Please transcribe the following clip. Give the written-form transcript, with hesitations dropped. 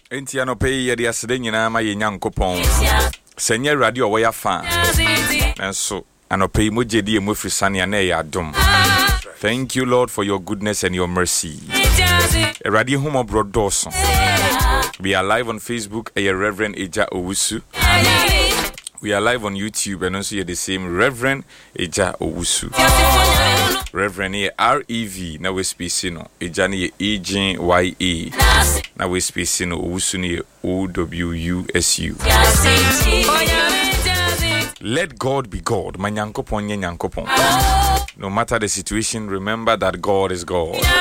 Enti anope ye de asede nyina ma ye Nyankopon. Senye radio wo ya fa. Enso anope moje di emofri sane na ye adom. Thank you, Lord, for your goodness and your mercy. Radio Humo Broaddoson. We are live on Facebook, Reverend Eja Owusu. We are live on YouTube and also the same Reverend Eja Owusu. Reverend REV, now we speak no. Eja ni EJYE. Now we speak no. Owusu ni OWUSU. Let God be God. Ma Nyankopon nye Nyankopon. No matter the situation, remember that God is God.